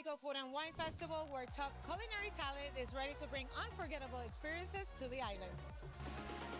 Rico Food and Wine Festival, where top culinary talent is ready to bring unforgettable experiences to the island.